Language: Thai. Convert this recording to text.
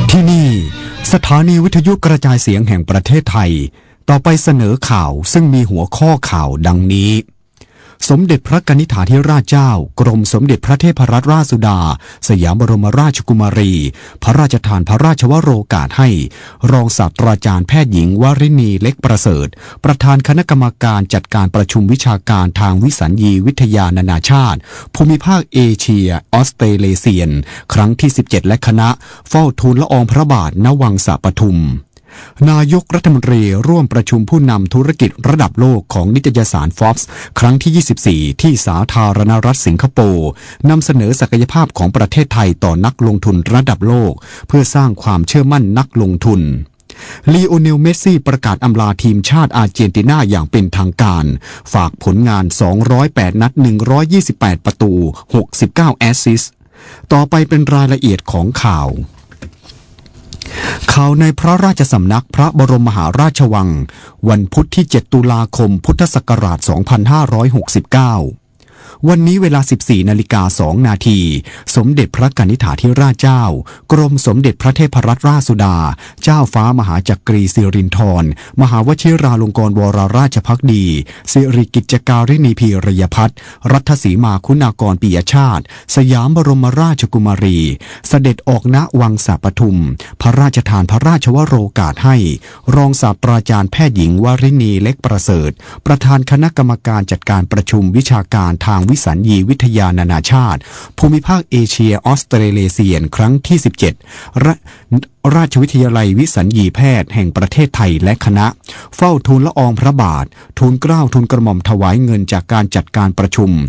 ที่นี่สถานีวิทยุกระจายเสียงแห่งประเทศไทยต่อไปเสนอข่าวซึ่งมีหัวข้อข่าวดังนี้สมเด็จพระกนิษฐาธิราชเจ้ากรมสมเด็จพระเทพรัตนราชสุดาสยามบรมราชกุมารีพระราชทานพระราชวโรกาสให้รองศาสตราจารย์แพทย์หญิงวริณีเล็กประเสริฐประธานคณะกรรมการจัดการประชุมวิชาการทางวิสัญญีวิทยานานาชาติภูมิภาคเอเชียออสเตรเลเซียนครั้งที่17และคณะเฝ้าทูลละอองพระบาทณวังสะปทุมนายกรัฐมนตรีร่วมประชุมผู้นำธุรกิจระดับโลกของนิตยสาร Forbes ครั้งที่24ที่สาธารณรัฐสิงคโปร์นำเสนอศักยภาพของประเทศไทยต่อนักลงทุนระดับโลกเพื่อสร้างความเชื่อมั่นนักลงทุนลีโอเนล เมสซี่ประกาศอำลาทีมชาติอาร์เจนตินาอย่างเป็นทางการฝากผลงาน208นัด128ประตู69แอสซิสต์ต่อไปเป็นรายละเอียดของข่าวในพระราชสำนักพระบรมมหาราชวังวันพุธที่7ตุลาคมพุทธศักราช2569วันนี้เวลา 14:02 นาทีสมเด็จพระกนิษฐาธิราชเจ้ากรมสมเด็จพระเทพรัตนราชสุดาเจ้าฟ้ามหาจักรีสิรินธรมหาวชิราลงกรณ์วรราชภักดีสิริกิจจการิณีพีรยพัฒน์รัฐสีมาคุณากรปิยชาติสยามบรมราชกุมารีเสด็จออกณวังสะปทุมพระราชทานพระราชวโรกาสให้รองศาสตราจารย์แพทย์หญิงวริณีเล็กประเสริฐประธานคณะกรรมการจัดการประชุมวิชาการทางวิสัญญีวิทยานานาชาติภูมิภาคเอเชียออสเตรเลเซียนครั้งที่17ราชวิทยาลัยวิสัญญีแพทย์แห่งประเทศไทยและคณะเฝ้าทูลละอองพระบาททูลเกล้าทูลกระหม่อมถวายเงินจากการจัดการประชุม